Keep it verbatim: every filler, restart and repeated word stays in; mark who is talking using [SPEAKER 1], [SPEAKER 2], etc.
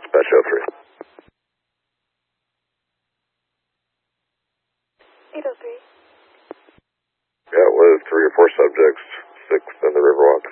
[SPEAKER 1] Dispatch oh three.
[SPEAKER 2] eight oh three.
[SPEAKER 1] Got with three or four subjects, six in the Riverwalk.